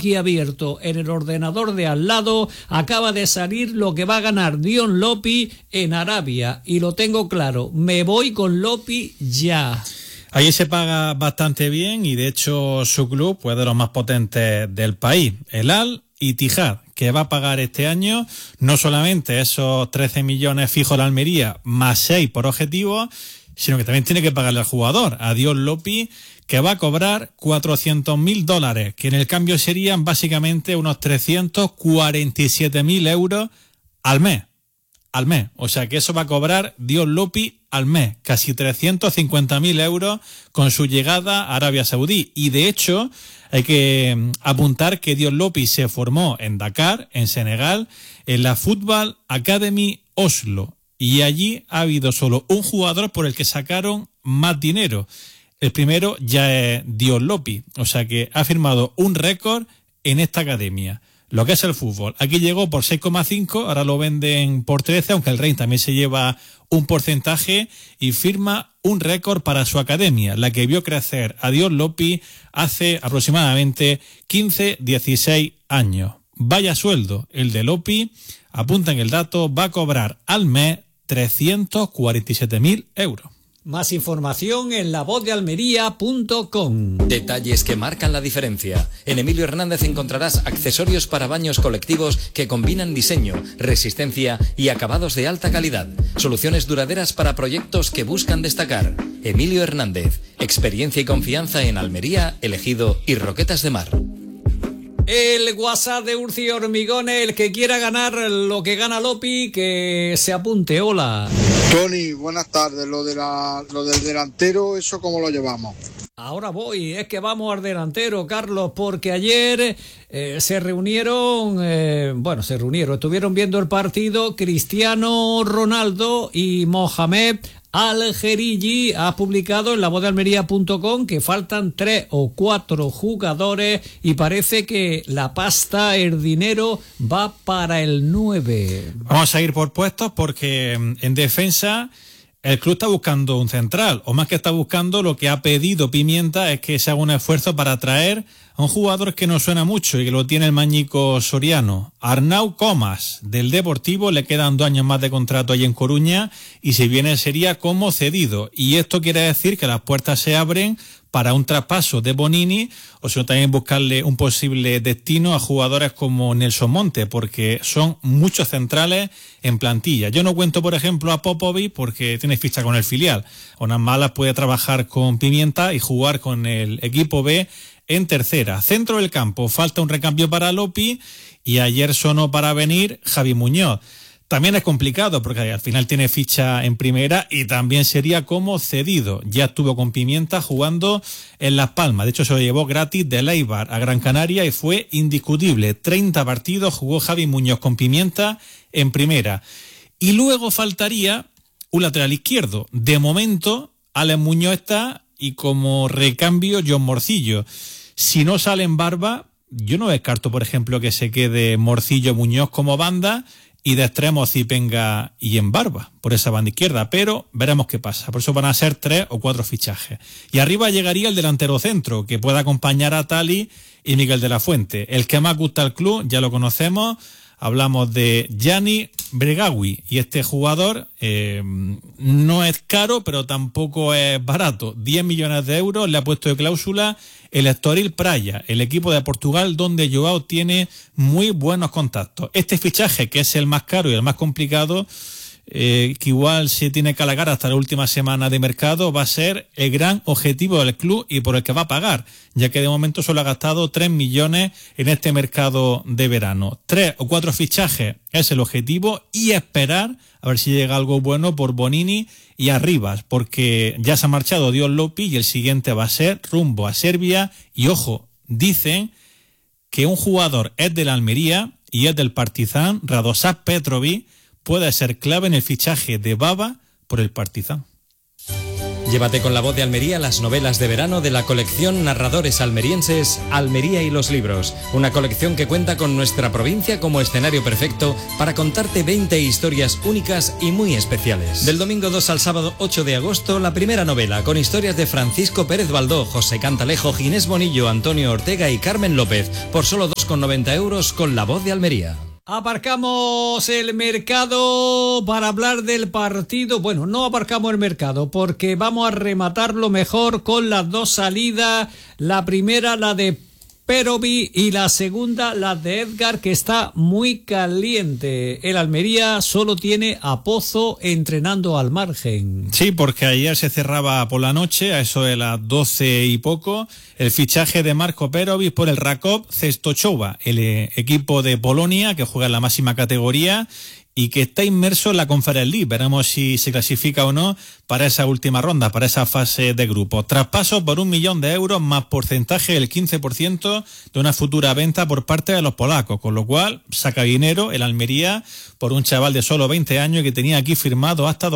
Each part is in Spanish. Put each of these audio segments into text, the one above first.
aquí abierto en el ordenador de al lado, acaba de salir lo que va a ganar Dion Lopi en Arabia, y lo tengo claro, me voy con Lopi ya. Allí se paga bastante bien y de hecho su club pues de los más potentes del país, el Al-Ittihad, que va a pagar este año no solamente esos 13 millones fijos la Almería, más 6 por objetivo, sino que también tiene que pagarle al jugador, a Dion Lopi, que va a cobrar $400.000, que en el cambio serían básicamente unos 347.000 euros al mes. O sea que eso va a cobrar Dion Lopi al mes, casi 350.000 euros con su llegada a Arabia Saudí. Y de hecho, hay que apuntar que Dion Lopi se formó en Dakar, en Senegal, en la Football Academy Oslo. Y allí ha habido solo un jugador por el que sacaron más dinero. El primero ya es Dion Lopi, o sea que ha firmado un récord en esta academia. Lo que es el fútbol. Aquí llegó por 6,5, ahora lo venden por 13, aunque el Rey también se lleva un porcentaje y firma un récord para su academia, la que vio crecer a Dion Lopi hace aproximadamente 15-16 años. Vaya sueldo, el de Lopi, apuntan el dato, va a cobrar al mes 347.000 euros. Más información en lavozdealmería.com. Detalles que marcan la diferencia. En Emilio Hernández encontrarás accesorios para baños colectivos que combinan diseño, resistencia y acabados de alta calidad. Soluciones duraderas para proyectos que buscan destacar. Emilio Hernández. Experiencia y confianza en Almería, Elegido y Roquetas de Mar. El WhatsApp de Urci Hormigones, el que quiera ganar lo que gana Lopi, que se apunte. Hola. Tony, buenas tardes. Lo del delantero, ¿eso cómo lo llevamos? Ahora voy, es que vamos al delantero, Carlos, porque ayer estuvieron viendo el partido Cristiano Ronaldo y Mohamed Al-Gerigi. Ha publicado en lavozdealmería.com que faltan 3 o 4 jugadores y parece que la pasta, el dinero, va para el 9. Vamos a ir por puestos porque en defensa el club está buscando un central, o más que está buscando, lo que ha pedido Pimienta es que se haga un esfuerzo para traer a un jugador que no suena mucho y que lo tiene el mañico soriano. Arnau Comas, del Deportivo, le quedan 2 años más de contrato ahí en Coruña y si viene sería como cedido. Y esto quiere decir que las puertas se abren para un traspaso de Bonini, o si no también buscarle un posible destino a jugadores como Nelson Monte, porque son muchos centrales en plantilla. Yo no cuento, por ejemplo, a Popovic porque tiene ficha con el filial. A unas malas puede trabajar con Pimienta y jugar con el equipo B en tercera. Centro del campo, falta un recambio para Lopi y ayer sonó para venir Javi Muñoz. También es complicado porque al final tiene ficha en primera y también sería como cedido. Ya estuvo con Pimienta jugando en Las Palmas. De hecho, se lo llevó gratis del Eibar a Gran Canaria y fue indiscutible. 30 partidos jugó Javi Muñoz con Pimienta en primera. Y luego faltaría un lateral izquierdo. De momento, Alex Muñoz está y como recambio John Morcillo. Si no sale en Barba, yo no descarto, por ejemplo, que se quede Morcillo Muñoz como banda y de extremos Zipenga y en Barba por esa banda izquierda, pero veremos qué pasa. Por eso van a ser 3 o 4 fichajes. Y arriba llegaría el delantero centro, que pueda acompañar a Tali y Miguel de la Fuente. El que más gusta al club, ya lo conocemos, hablamos de Gianni Bregawi, y este jugador no es caro, pero tampoco es barato. 10 millones de euros le ha puesto de cláusula el Estoril Praia, el equipo de Portugal donde Joao tiene muy buenos contactos. Este fichaje, que es el más caro y el más complicado, que igual se tiene que alargar hasta la última semana de mercado, va a ser el gran objetivo del club y por el que va a pagar, ya que de momento solo ha gastado 3 millones en este mercado de verano. 3 o 4 fichajes es el objetivo y esperar a ver si llega algo bueno por Bonini y Arribas, porque ya se ha marchado Dion Lopi y el siguiente va a ser rumbo a Serbia. Y ojo, dicen que un jugador es de la Almería y es del Partizan, Radosav Petrovic, puede ser clave en el fichaje de Baba por el Partizan. Llévate con La Voz de Almería las novelas de verano de la colección Narradores Almerienses Almería y los Libros. Una colección que cuenta con nuestra provincia como escenario perfecto para contarte 20 historias únicas y muy especiales. Del domingo 2 al sábado 8 de agosto, la primera novela con historias de Francisco Pérez Baldó, José Cantalejo, Ginés Bonillo, Antonio Ortega y Carmen López, por solo 2,50 2,90 euros con La Voz de Almería. Aparcamos el mercado para hablar del partido. Bueno, no aparcamos el mercado porque vamos a rematarlo mejor con las dos salidas. La primera, la de Perovi, y la segunda, la de Edgar, que está muy caliente. El Almería solo tiene a Pozo entrenando al margen. Sí, porque ayer se cerraba por la noche, a eso de las 12 y poco, el fichaje de Marco Perovi por el Rakov Częstochowa, el equipo de Polonia que juega en la máxima categoría y que está inmerso en la Conference League. Veremos si se clasifica o no para esa última ronda, para esa fase de grupos. Traspaso por 1 millón de euros más porcentaje del 15% de una futura venta por parte de los polacos, con lo cual saca dinero el Almería por un chaval de solo 20 años que tenía aquí firmado hasta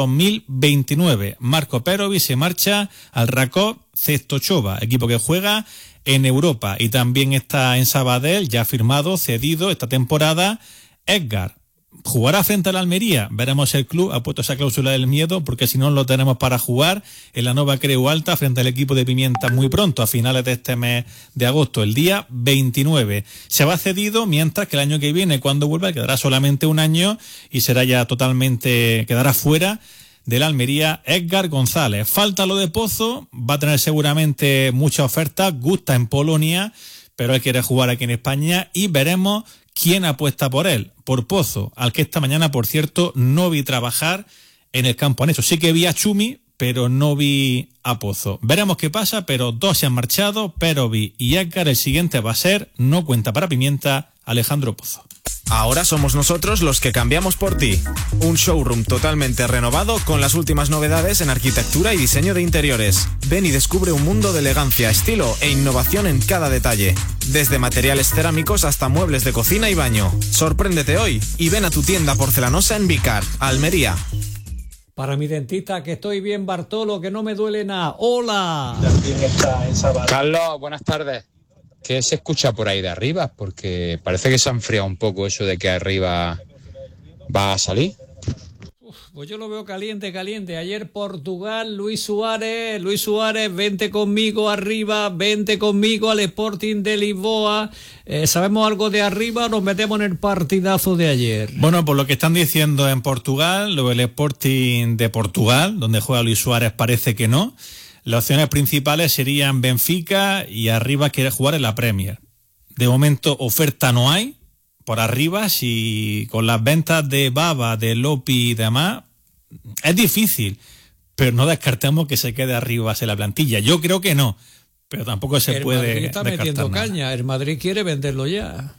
2029. Marco Perovi se marcha al Rakov Częstochowa, equipo que juega en Europa, y también está en Sabadell, ya firmado, cedido esta temporada, Edgar. ¿Jugará frente al Almería? Veremos. El club ha puesto esa cláusula del miedo porque si no lo tenemos para jugar en la Nova Creu Alta frente al equipo de Pimienta muy pronto, a finales de este mes de agosto, el día 29. Se va cedido, mientras que el año que viene, cuando vuelva, quedará solamente un año y será ya totalmente, quedará fuera del Almería Edgar González. Falta lo de Pozo, va a tener seguramente muchas ofertas, gusta en Polonia, pero él quiere jugar aquí en España y veremos quién apuesta por él, por Pozo, al que esta mañana, por cierto, no vi trabajar en el campo anexo. Sí que vi a Chumi, pero no vi a Pozo. Veremos qué pasa, pero dos se han marchado, Perovi y Edgar. El siguiente va a ser, no cuenta para Pimienta, Alejandro Pozo. Ahora somos nosotros los que cambiamos por ti. Un showroom totalmente renovado con las últimas novedades en arquitectura y diseño de interiores. Ven y descubre un mundo de elegancia, estilo e innovación en cada detalle. Desde materiales cerámicos hasta muebles de cocina y baño. Sorpréndete hoy y ven a tu tienda porcelanosa en Vicar, Almería. Para mi dentista, que estoy bien, Bartolo, que no me duele nada. ¡Hola! Carlos, buenas tardes. ¿Qué se escucha por ahí de arriba? Porque parece que se ha enfriado un poco eso de que arriba va a salir. Pues yo lo veo caliente. Ayer Portugal, Luis Suárez, vente conmigo arriba, vente conmigo al Sporting de Lisboa. ¿Sabemos algo de arriba o nos metemos en el partidazo de ayer? Bueno, por lo que están diciendo en Portugal, lo del Sporting de Portugal, donde juega Luis Suárez, parece que no. Las opciones principales serían Benfica y arriba quiere jugar en la Premier. De momento oferta no hay por arriba, si con las ventas de Baba, de Lopi y demás, es difícil, pero no descartemos que se quede arriba en la plantilla. Yo creo que no, pero tampoco se puede Madrid está descartar metiendo nada. caña, el Madrid quiere venderlo ya.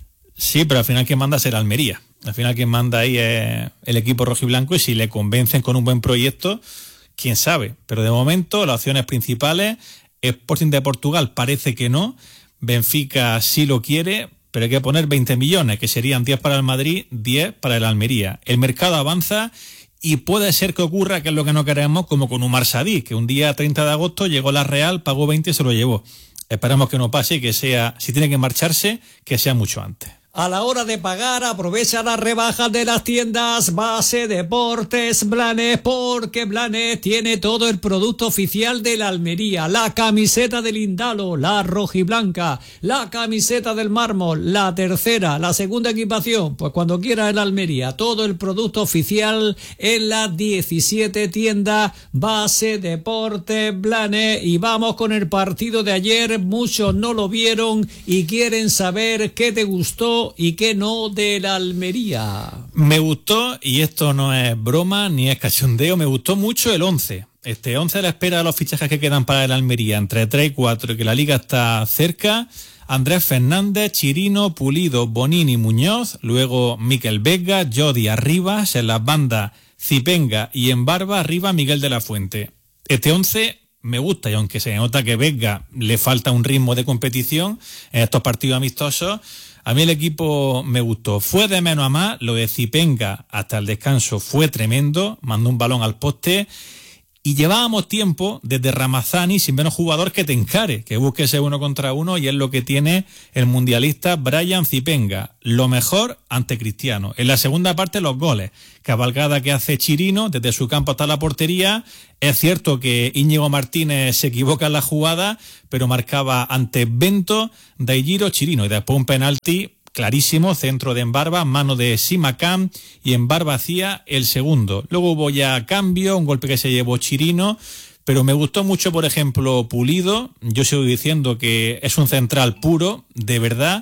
Sí, pero al final quien manda es el Almería. Al final quien manda ahí es el equipo rojiblanco, y si le convencen con un buen proyecto, quién sabe. Pero de momento las opciones principales, Sporting de Portugal parece que no, Benfica sí lo quiere, pero hay que poner 20 millones, que serían 10 para el Madrid, 10 para el Almería. El mercado avanza y puede ser que ocurra, que es lo que no queremos, como con Umar Sadí, que un día 30 de agosto llegó la Real, pagó 20 y se lo llevó. Esperamos que no pase y que sea, si tiene que marcharse, que sea mucho antes. A la hora de pagar, aprovecha las rebajas de las tiendas Base Deportes Blanes, porque Blanes tiene todo el producto oficial de la Almería. La camiseta del Indalo, la rojiblanca, la camiseta del mármol, la tercera, la segunda equipación. Pues cuando quiera el Almería, todo el producto oficial en las 17 tiendas Base Deportes Blanes. Y vamos con el partido de ayer. Muchos no lo vieron y quieren saber qué te gustó y qué no de la Almería. Me gustó, y esto no es broma ni es cachondeo, me gustó mucho el 11. Este 11 a la espera de los fichajes que quedan para el Almería, entre 3 y 4, que la liga está cerca. Andrés Fernández, Chirino, Pulido, Bonini, Muñoz, luego Mikel Vega, Jodi Arribas, en las bandas Zipenga y en Barba arriba Miguel de la Fuente. Este 11 me gusta, y aunque se nota que Vega le falta un ritmo de competición en estos partidos amistosos, a mí el equipo me gustó. Fue de menos a más. Lo de Zipenga hasta el descanso fue tremendo. Mandó un balón al poste. Y llevábamos tiempo desde Ramazani sin ver un jugador que te encare, que busque ese 1 contra 1, y es lo que tiene el mundialista Brian Zipenga. Lo mejor ante Cristiano. En la segunda parte, los goles. Cabalgada que hace Chirino desde su campo hasta la portería. Es cierto que Íñigo Martínez se equivoca en la jugada, pero marcaba ante Bento, Daigiro, Chirino. Y después un penalti clarísimo, centro de Embarba, mano de Simakam, y Embarba hacía el segundo. Luego hubo ya cambio, un golpe que se llevó Chirino, pero me gustó mucho, por ejemplo, Pulido. Yo sigo diciendo que es un central puro, de verdad.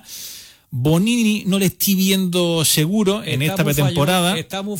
Bonini no le estoy viendo seguro en esta pretemporada. Está muy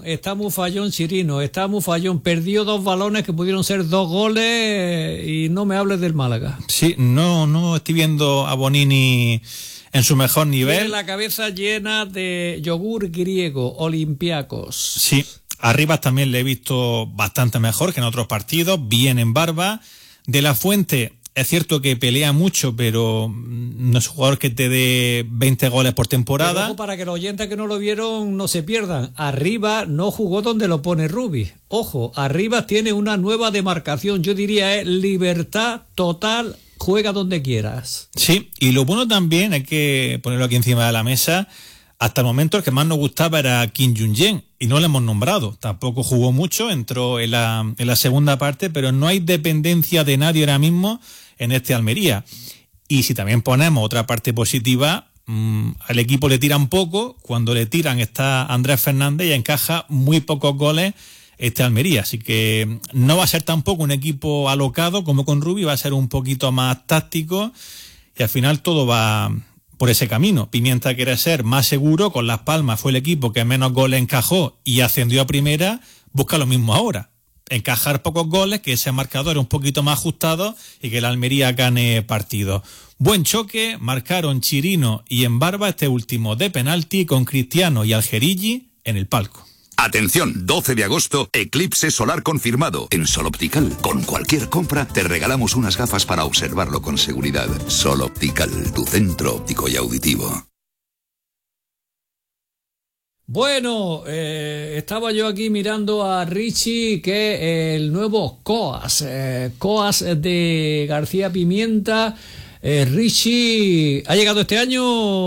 fallón Chirino, está muy fallón. Perdió 2 balones que pudieron ser 2 goles, y no me hables del Málaga. Sí, no estoy viendo a Bonini en su mejor nivel. Tiene la cabeza llena de yogur griego, Olympiacos. Sí, Arribas también le he visto bastante mejor que en otros partidos, bien en Barba. De la Fuente, es cierto que pelea mucho, pero no es un jugador que te dé 20 goles por temporada. Pero ojo, para que los oyentes que no lo vieron no se pierdan. Arribas no jugó donde lo pone Rubi. Ojo, Arribas tiene una nueva demarcación, yo diría libertad total. Juega donde quieras. Sí, y lo bueno también, hay que ponerlo aquí encima de la mesa, hasta el momento el que más nos gustaba era Kim Jung-jen, y no lo hemos nombrado. Tampoco jugó mucho, entró en la segunda parte, pero no hay dependencia de nadie ahora mismo en este Almería. Y si también ponemos otra parte positiva, al equipo le tiran poco, cuando le tiran está Andrés Fernández y encaja muy pocos goles este Almería, así que no va a ser tampoco un equipo alocado como con Rubi, va a ser un poquito más táctico, y al final todo va por ese camino. Pimienta quiere ser más seguro, con Las Palmas fue el equipo que menos goles encajó y ascendió a primera, busca lo mismo ahora, encajar pocos goles, que ese marcador es un poquito más ajustado y que el Almería gane partido. Buen choque, marcaron Chirino y Embarba, este último de penalti, con Cristiano y Algerigi en el palco. Atención, 12 de agosto, eclipse solar confirmado en Sol Optical. Con cualquier compra te regalamos unas gafas para observarlo con seguridad. Sol Optical, tu centro óptico y auditivo. Bueno, estaba yo aquí mirando a Richie, que el nuevo Coas de García Pimienta. Richie ha llegado este año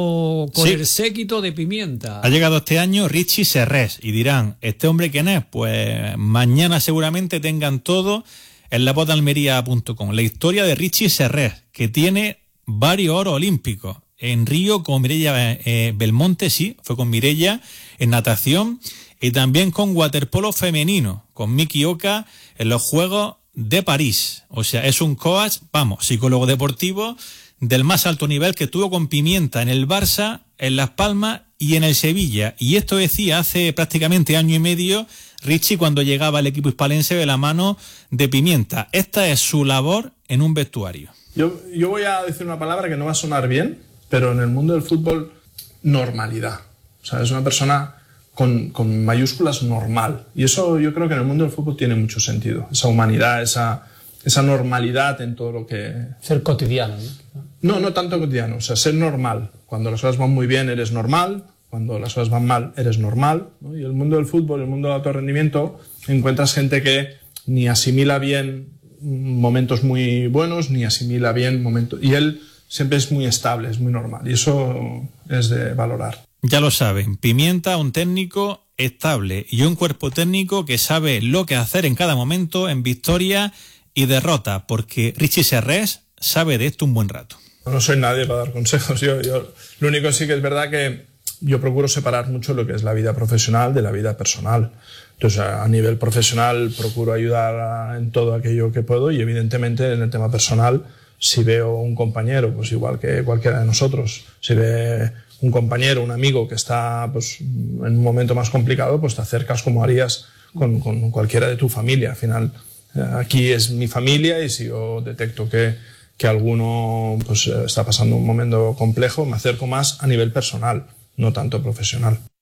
con el séquito de Pimienta. Ha llegado este año Richie Serrés, y dirán, ¿este hombre quién es? Pues mañana seguramente tengan todo en lavozdealmería.com. La historia de Richie Serrés, que tiene varios oros olímpicos. En Río con Mireia Belmonte, sí, fue con Mireia en natación, y también con waterpolo femenino, con Miki Oka en los Juegos de París. O sea, es un coach, psicólogo deportivo del más alto nivel, que tuvo con Pimienta en el Barça, en Las Palmas y en el Sevilla. Y esto decía hace prácticamente año y medio Richie, cuando llegaba al equipo hispalense de la mano de Pimienta. Esta es su labor en un vestuario. Yo voy a decir una palabra que no va a sonar bien, pero en el mundo del fútbol, normalidad. O sea, es una persona con mayúsculas normal. Y eso yo creo que en el mundo del fútbol tiene mucho sentido. Esa humanidad, esa normalidad en todo lo que... Ser cotidiano, ¿no? No tanto cotidiano. O sea, ser normal. Cuando las cosas van muy bien, eres normal. Cuando las cosas van mal, eres normal, ¿no? Y el mundo del fútbol, el mundo del alto rendimiento, encuentras gente que ni asimila bien momentos muy buenos, ni asimila bien momentos... Y él siempre es muy estable, es muy normal. Y eso es de valorar. Ya lo saben, Pimienta, un técnico estable y un cuerpo técnico que sabe lo que hacer en cada momento, en victoria y derrota, porque Richie Serrés sabe de esto un buen rato. No soy nadie para dar consejos. Yo lo único sí que es verdad que yo procuro separar mucho lo que es la vida profesional de la vida personal. Entonces, a nivel profesional procuro ayudar en todo aquello que puedo, y evidentemente en el tema personal, si veo un compañero, pues igual que cualquiera de nosotros, si ve un compañero, un amigo que está pues en un momento más complicado, pues te acercas como harías con cualquiera de tu familia. Al final, aquí es mi familia, y si yo detecto que alguno pues está pasando un momento complejo, me acerco más a nivel personal, no tanto profesional.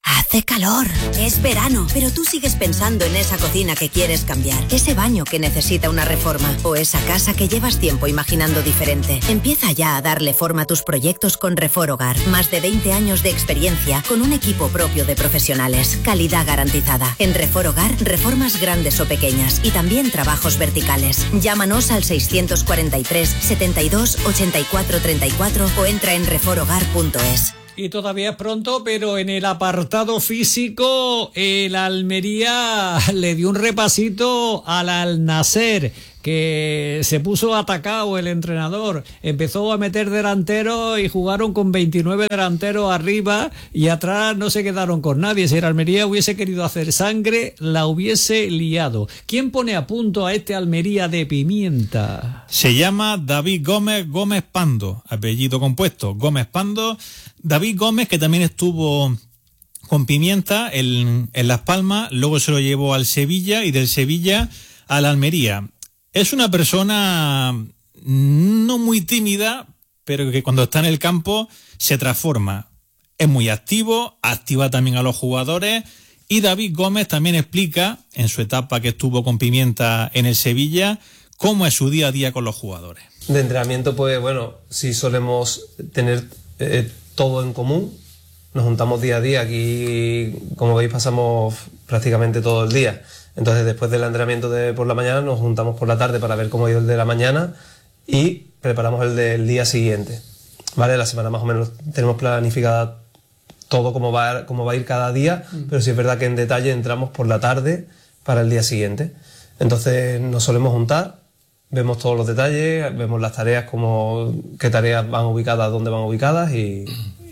Hace calor, es verano, pero tú sigues pensando en esa cocina que quieres cambiar, ese baño que necesita una reforma o esa casa que llevas tiempo imaginando diferente. Empieza ya a darle forma a tus proyectos con Reforhogar. Más de 20 años de experiencia con un equipo propio de profesionales. Calidad garantizada. En Reforhogar, reformas grandes o pequeñas y también trabajos verticales. Llámanos al 643 72 84 34 o entra en reforhogar.es. Y todavía es pronto, pero en el apartado físico, el Almería le dio un repasito al Al-Nassr, que se puso atacado el entrenador. Empezó a meter delanteros y jugaron con 29 delanteros arriba y atrás no se quedaron con nadie. Si el Almería hubiese querido hacer sangre, la hubiese liado. ¿Quién pone a punto a este Almería de Pimienta? Se llama David Gómez Pando, apellido compuesto, Gómez Pando. David Gómez, que también estuvo con Pimienta en Las Palmas, luego se lo llevó al Sevilla y del Sevilla al Almería. Es una persona no muy tímida, pero que cuando está en el campo se transforma. Es muy activo, activa también a los jugadores, y David Gómez también explica, en su etapa que estuvo con Pimienta en el Sevilla, cómo es su día a día con los jugadores. De entrenamiento, pues bueno, sí solemos tener todo en común. Nos juntamos día a día, aquí como veis pasamos prácticamente todo el día. Entonces después del entrenamiento de por la mañana nos juntamos por la tarde para ver cómo ha ido el de la mañana y preparamos el del día siguiente. ¿Vale? La semana más o menos tenemos planificada todo cómo va a ir cada día, pero sí es verdad que en detalle entramos por la tarde para el día siguiente. Entonces nos solemos juntar, vemos todos los detalles, vemos las tareas, qué tareas van ubicadas, dónde van ubicadas y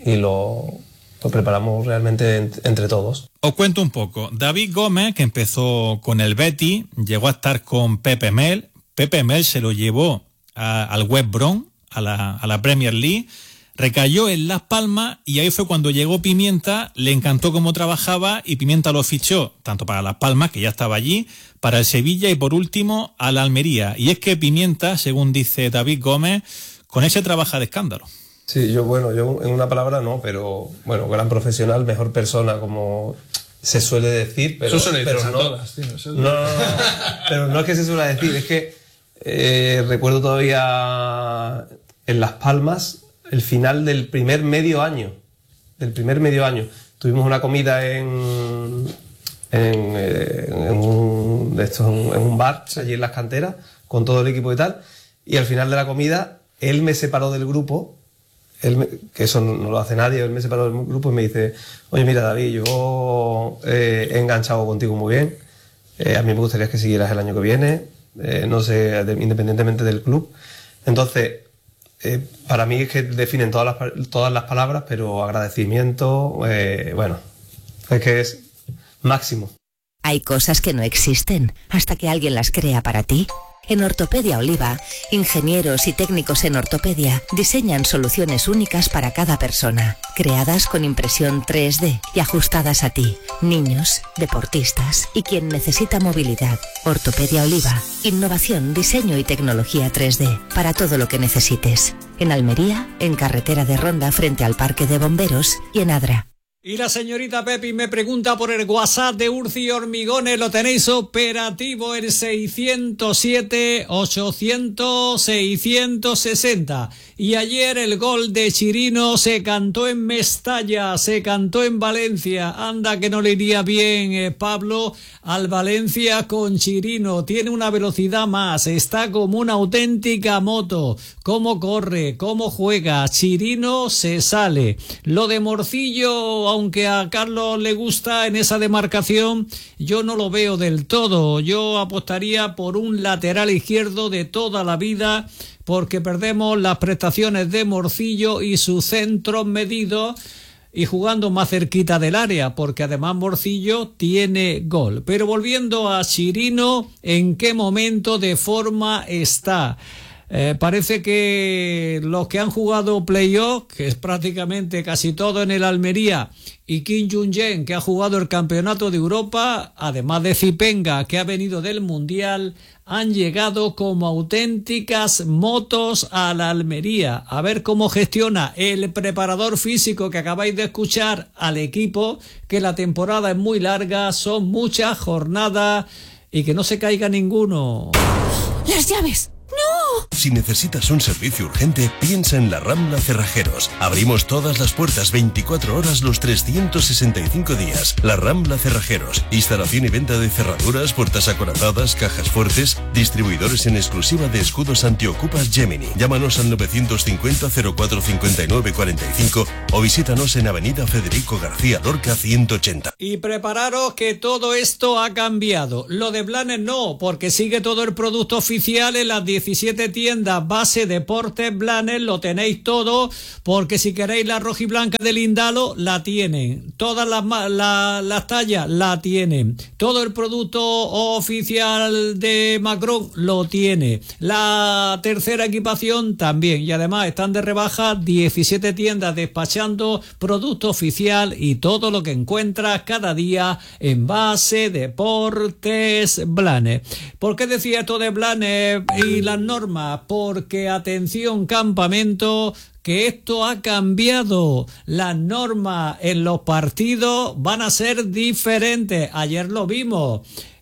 lo preparamos realmente entre todos. Os cuento un poco. David Gómez, que empezó con el Betis, llegó a estar con Pepe Mel. Pepe Mel se lo llevó al West Brom, a la Premier League, recayó en Las Palmas y ahí fue cuando llegó Pimienta, le encantó cómo trabajaba y Pimienta lo fichó, tanto para Las Palmas, que ya estaba allí, para el Sevilla y por último a la Almería. Y es que Pimienta, según dice David Gómez, con ese trabaja de escándalo. Sí, yo en una palabra no, pero bueno, gran profesional, mejor persona, como se suele decir, pero no, pero no es que se suele decir, es que recuerdo todavía en Las Palmas el final del primer medio año. Tuvimos una comida en un bar allí en Las Canteras con todo el equipo y tal, y al final de la comida él me separó del grupo. Que eso no lo hace nadie, él me separó del grupo y me dice: oye, mira, David, yo he enganchado contigo muy bien, a mí me gustaría que siguieras el año que viene, no sé, independientemente del club. Entonces, para mí es que definen todas las palabras, pero agradecimiento, bueno, es que es máximo. Hay cosas que no existen hasta que alguien las crea para ti. En Ortopedia Oliva, ingenieros y técnicos en ortopedia diseñan soluciones únicas para cada persona, creadas con impresión 3D y ajustadas a ti, niños, deportistas y quien necesita movilidad. Ortopedia Oliva, innovación, diseño y tecnología 3D para todo lo que necesites. En Almería, en Carretera de Ronda frente al Parque de Bomberos y en Adra. Y la señorita Pepi me pregunta por el WhatsApp de Urci Hormigones, lo tenéis operativo el 607-800-660. Y ayer el gol de Chirino se cantó en Mestalla, se cantó en Valencia. Anda que no le iría bien, Pablo, al Valencia con Chirino. Tiene una velocidad más, está como una auténtica moto. Cómo corre, cómo juega. Chirino se sale. Lo de Morcillo, aunque a Carlos le gusta en esa demarcación, yo no lo veo del todo. Yo apostaría por un lateral izquierdo de toda la vida, porque perdemos las prestaciones de Morcillo y sus centros medidos y jugando más cerquita del área, porque además Morcillo tiene gol. Pero volviendo a Chirino, ¿en qué momento de forma está? Parece que los que han jugado playoff, que es prácticamente casi todo en el Almería, y Kim Jung-jen, que ha jugado el Campeonato de Europa, además de Zipenga, que ha venido del Mundial, han llegado como auténticas motos a la Almería. A ver cómo gestiona el preparador físico que acabáis de escuchar al equipo, que la temporada es muy larga, son muchas jornadas y que no se caiga ninguno. ¡Las llaves! ¡No! Si necesitas un servicio urgente, piensa en La Rambla Cerrajeros. Abrimos todas las puertas 24 horas los 365 días. La Rambla Cerrajeros. Instalación y venta de cerraduras, puertas acorazadas, cajas fuertes. Distribuidores en exclusiva de escudos antiocupas Gemini. Llámanos al 950 04 59 45 o visítanos en Avenida Federico García Lorca 180. Y prepararos que todo esto ha cambiado. Lo de Blanes no, porque sigue todo el producto oficial en las 17 tiendas Base Deportes Blanes, lo tenéis todo, porque si queréis la rojiblanca de Lindalo, la tienen. Todas las tallas, la tienen. Todo el producto oficial de Macron, lo tiene. La tercera equipación también. Y además están de rebaja 17 tiendas despachando producto oficial y todo lo que encuentras cada día en Base Deportes Blanes. ¿Por qué decía esto de Blanes y las normas? Porque, atención campamento, que esto ha cambiado. Las normas en los partidos van a ser diferentes. Ayer lo vimos.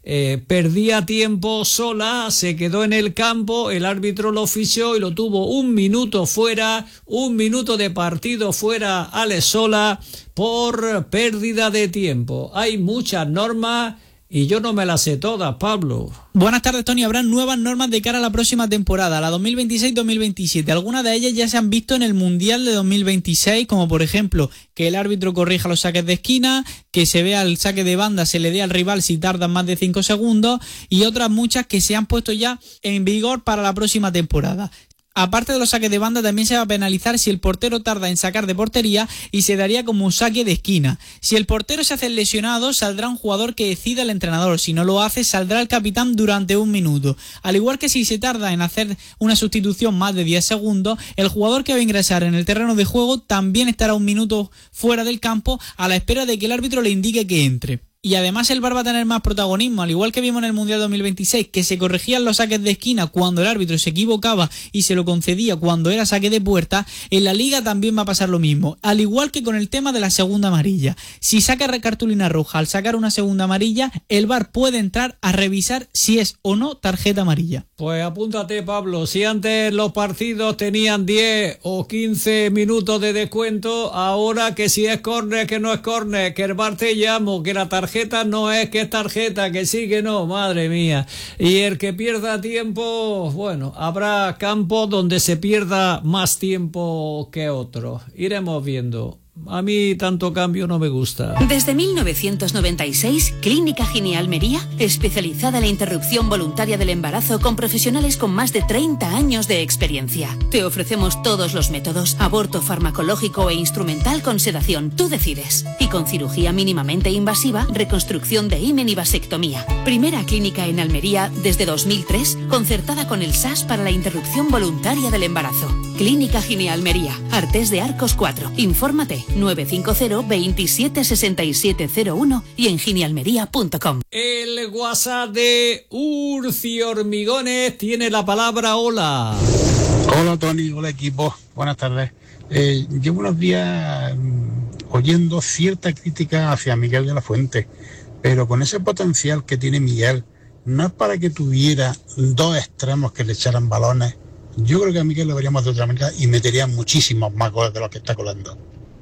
Perdía tiempo sola, se quedó en el campo, el árbitro lo fichó y lo tuvo 1 minuto fuera, 1 minuto de partido fuera Alex Sola por pérdida de tiempo. Hay muchas normas y yo no me las sé todas, Pablo. Buenas tardes, Tony. Habrá nuevas normas de cara a la próxima temporada, la 2026-2027. Algunas de ellas ya se han visto en el Mundial de 2026, como por ejemplo que el árbitro corrija los saques de esquina, que se vea el saque de banda, se le dé al rival si tardan más de 5 segundos, y otras muchas que se han puesto ya en vigor para la próxima temporada. Aparte de los saques de banda, también se va a penalizar si el portero tarda en sacar de portería y se daría como un saque de esquina. Si el portero se hace lesionado, saldrá un jugador que decida el entrenador. Si no lo hace, saldrá el capitán durante 1 minuto. Al igual que si se tarda en hacer una sustitución más de 10 segundos, el jugador que va a ingresar en el terreno de juego también estará 1 minuto fuera del campo a la espera de que el árbitro le indique que entre. Y además el VAR va a tener más protagonismo, al igual que vimos en el Mundial 2026, que se corregían los saques de esquina cuando el árbitro se equivocaba y se lo concedía cuando era saque de puerta. En la Liga también va a pasar lo mismo, al igual que con el tema de la segunda amarilla. Si saca cartulina roja al sacar una segunda amarilla, el VAR puede entrar a revisar si es o no tarjeta amarilla. Pues apúntate, Pablo, si antes los partidos tenían 10 o 15 minutos de descuento, ahora que si es córner, que no es córner, que el VAR te llamo, que la tarjeta no es, que es tarjeta, que sí, que no, madre mía. Y el que pierda tiempo, bueno, habrá campos donde se pierda más tiempo que otros. Iremos viendo. A mí tanto cambio no me gusta. Desde 1996, Clínica Gine Almería, especializada en la interrupción voluntaria del embarazo con profesionales con más de 30 años de experiencia. Te ofrecemos todos los métodos, aborto farmacológico e instrumental con sedación, tú decides. Y con cirugía mínimamente invasiva, reconstrucción de himen y vasectomía. Primera clínica en Almería desde 2003, concertada con el SAS para la interrupción voluntaria del embarazo. Clínica Gine Almería, Artés de Arcos 4. Infórmate 950 27 67 01 y en ginealmería.com. El WhatsApp de Urci Hormigones tiene la palabra hola. Hola Tony, hola equipo, buenas tardes. Llevo unos días oyendo cierta crítica hacia Miguel de la Fuente, pero con ese potencial que tiene Miguel, no es para que tuviera 2 extremos que le echaran balones. Yo creo que a Miguel lo veríamos de otra manera y metería muchísimos más goles de los que está colando.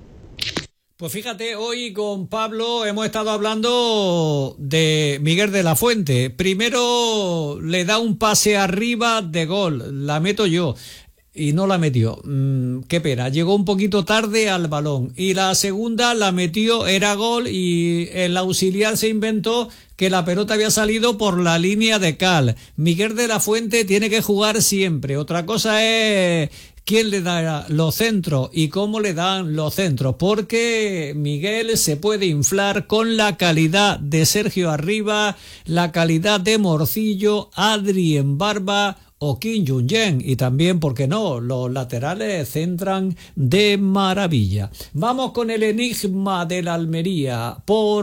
Pues fíjate, hoy con Pablo hemos estado hablando de Miguel de la Fuente. Primero le da un pase arriba de gol, la meto yo. Y no la metió. Qué pena. Llegó un poquito tarde al balón. Y la segunda la metió, era gol, y el auxiliar se inventó que la pelota había salido por la línea de cal. Miguel de la Fuente tiene que jugar siempre. Otra cosa es quién le da los centros y cómo le dan los centros, porque Miguel se puede inflar con la calidad de Sergio Arriba, la calidad de Morcillo, Adri en Barba o Kim Jong-un, y también, ¿por qué no?, los laterales centran de maravilla. Vamos con el enigma de la Almería,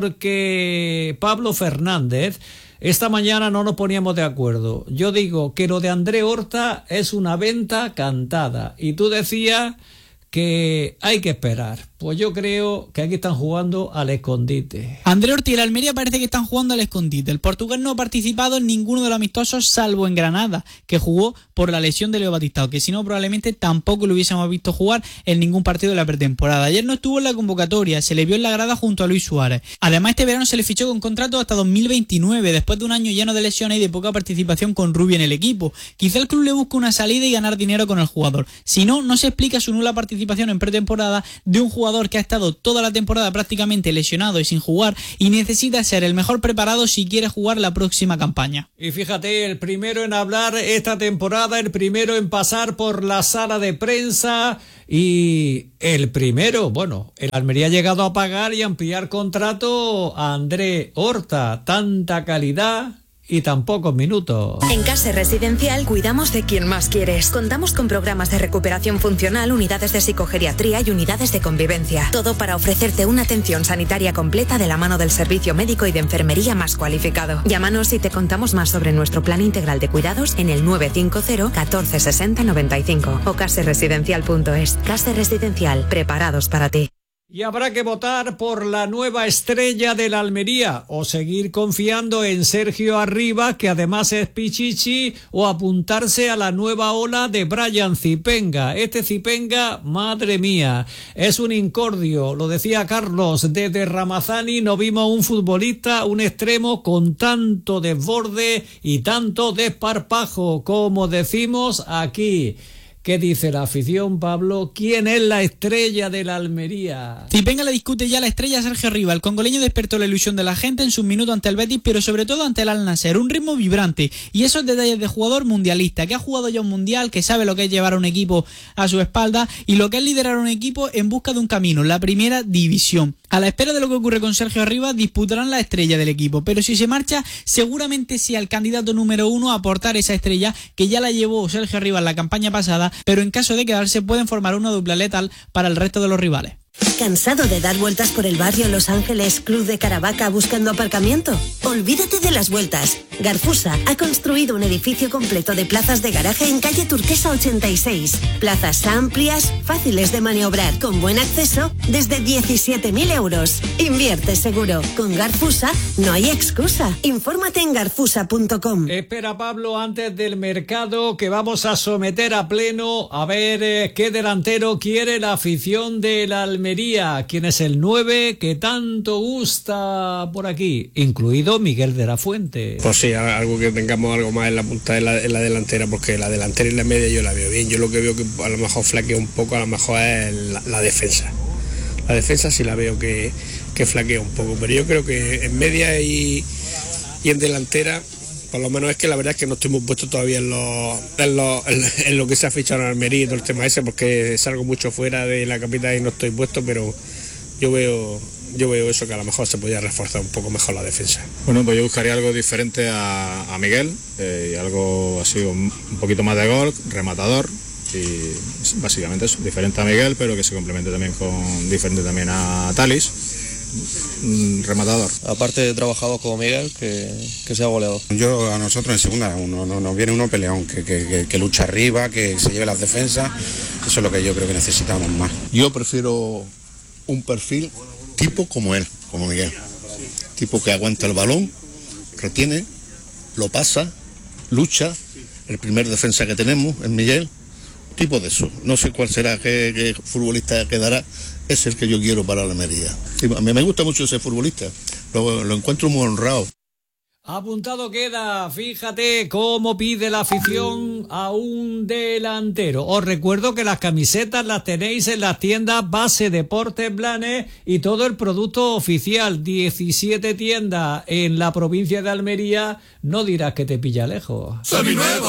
porque Pablo Fernández, esta mañana no nos poníamos de acuerdo. Yo digo que lo de André Horta es una venta cantada, y tú decías que hay que esperar. Pues yo creo que aquí están jugando al escondite. André Horta y el Almería parece que están jugando al escondite. El portugués no ha participado en ninguno de los amistosos, salvo en Granada, que jugó por la lesión de Leo Batistao, que si no probablemente tampoco lo hubiésemos visto jugar en ningún partido de la pretemporada. Ayer no estuvo en la convocatoria, se le vio en la grada junto a Luis Suárez. Además, este verano se le fichó con contrato hasta 2029, después de un año lleno de lesiones y de poca participación con Rubio en el equipo. Quizá el club le busque una salida y ganar dinero con el jugador. Si no, no se explica su nula participación en pretemporada de un jugador que ha estado toda la temporada prácticamente lesionado y sin jugar, y necesita ser el mejor preparado si quiere jugar la próxima campaña. Y fíjate, el primero en hablar esta temporada, el primero en pasar por la sala de prensa, y el primero, bueno, el Almería ha llegado a pagar y ampliar contrato a André Horta. Tanta calidad y tan pocos minutos. En Case Residencial cuidamos de quien más quieres. Contamos con programas de recuperación funcional, unidades de psicogeriatría y unidades de convivencia. Todo para ofrecerte una atención sanitaria completa de la mano del servicio médico y de enfermería más cualificado. Llámanos y te contamos más sobre nuestro plan integral de cuidados en el 950 14 60 95 o caseresidencial.es. Case Residencial, preparados para ti. Y habrá que votar por la nueva estrella de la Almería, o seguir confiando en Sergio Arribas, que además es pichichi, o apuntarse a la nueva ola de Brian Zipenga. Este Zipenga, madre mía, es un incordio. Lo decía Carlos, desde Ramazani no vimos un futbolista, un extremo con tanto desborde y tanto desparpajo, como decimos aquí. ¿Qué dice la afición, Pablo? ¿Quién es la estrella de la Almería? Zipenga le discute ya la estrella a Sergio Arribas. El congoleño despertó la ilusión de la gente en sus minutos ante el Betis, pero sobre todo ante el Al-Nassr. Un ritmo vibrante y esos detalles de jugador mundialista, que ha jugado ya un mundial, que sabe lo que es llevar a un equipo a su espalda y lo que es liderar un equipo en busca de un camino, la primera división. A la espera de lo que ocurre con Sergio Arribas, disputarán la estrella del equipo, pero si se marcha, seguramente sea el candidato número 1 a aportar esa estrella que ya la llevó Sergio Arribas la campaña pasada, pero en caso de quedarse pueden formar una dupla letal para el resto de los rivales. ¿Cansado de dar vueltas por el barrio Los Ángeles Club de Caravaca buscando aparcamiento? Olvídate de las vueltas. Garfusa ha construido un edificio completo de plazas de garaje en calle Turquesa 86. Plazas amplias, fáciles de maniobrar, con buen acceso, desde 17.000 euros. Invierte seguro. Con Garfusa no hay excusa. Infórmate en garfusa.com. Espera, Pablo, antes del mercado, que vamos a someter a pleno a ver qué delantero quiere la afición de la Almería. ¿Quién es el 9 que tanto gusta por aquí? Incluido Miguel de la Fuente. Pues sí, algo que tengamos algo más en la punta en la delantera, porque la delantera y la media yo la veo bien. Yo lo que veo que a lo mejor flaquea un poco, a lo mejor es la defensa. La defensa sí la veo que flaquea un poco, pero yo creo que en media y en delantera, por lo menos es que la verdad es que no estoy muy puesto todavía en lo que se ha fichado en Almería y todo el tema ese, porque salgo mucho fuera de la capital y no estoy puesto, pero yo veo eso, que a lo mejor se podría reforzar un poco mejor la defensa. Bueno, pues yo buscaría algo diferente a Miguel, y algo así un poquito más de gol, rematador, y básicamente eso, diferente a Miguel, pero que se complemente también diferente también a Talis. Rematador. Aparte de trabajado como Miguel, que sea goleador. A nosotros en segunda nos viene uno peleón, que lucha arriba, que se lleve las defensas. Eso es lo que yo creo que necesitamos más. Yo prefiero un perfil tipo como él, como Miguel. Tipo que aguanta el balón, retiene, lo pasa, lucha. El primer defensa que tenemos es Miguel. Tipo de eso. No sé cuál será, qué futbolista quedará. Es el que yo quiero para la Almería. A mí me gusta mucho ese futbolista. Lo encuentro muy honrado. Apuntado queda, fíjate cómo pide la afición a un delantero. Os recuerdo que las camisetas las tenéis en las tiendas Base Deportes Blanes y todo el producto oficial. 17 tiendas en la provincia de Almería. No dirás que te pilla lejos. ¡Seminuevo!